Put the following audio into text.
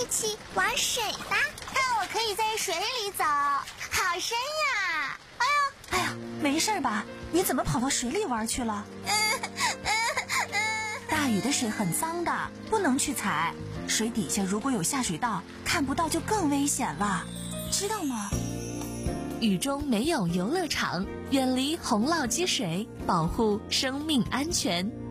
一起玩水吧。看我可以在水里走，好深呀！ 哎呀，没事吧？你怎么跑到水里玩去了？大雨的水很脏的，不能去踩。水底下如果有下水道，看不到就更危险了，知道吗？ 雨中没有游乐场，远离洪涝积水，保护生命安全。